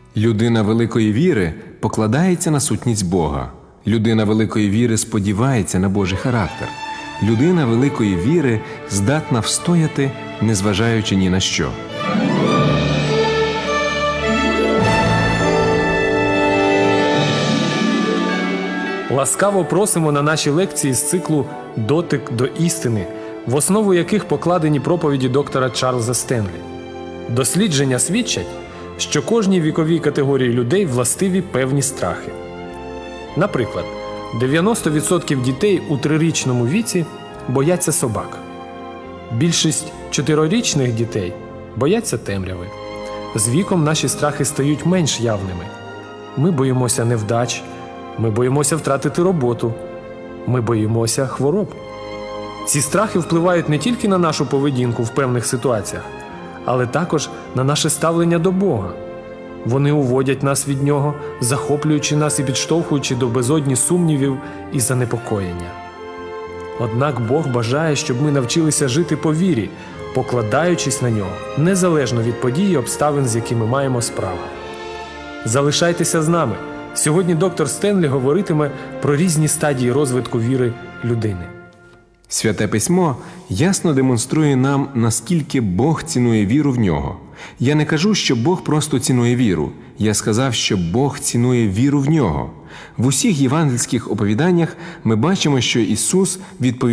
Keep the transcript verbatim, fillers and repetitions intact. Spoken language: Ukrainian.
Людина великої віри покладається на сутність Бога. Людина великої віри сподівається на Божий характер. Людина великої віри здатна встояти, незважаючи ні на що. Ласкаво просимо на наші лекції з циклу «Дотик до істини», в основу яких покладені проповіді доктора Чарльза Стенлі. Дослідження свідчать, що кожній віковій категорії людей властиві певні страхи. Наприклад, дев'яносто відсотків дітей у трирічному віці бояться собак. Більшість чотирирічних дітей бояться темряви. З віком наші страхи стають менш явними. Ми боїмося невдач, ми боїмося втратити роботу, ми боїмося хвороб. Ці страхи впливають не тільки на нашу поведінку в певних ситуаціях, але також на наше ставлення до Бога. Вони уводять нас від Нього, захоплюючи нас і підштовхуючи до безодні сумнівів і занепокоєння. Однак Бог бажає, щоб ми навчилися жити по вірі, покладаючись на Нього, незалежно від подій і обставин, з якими маємо справу. Залишайтеся з нами. Сьогодні доктор Стенлі говоритиме про різні стадії розвитку віри людини. Святе Письмо ясно демонструє нам, наскільки Бог цінує віру в нього. Я не кажу, що Бог просто цінує віру. Я сказав, що Бог цінує віру в нього. В усіх євангельських оповіданнях ми бачимо, що Ісус відповідає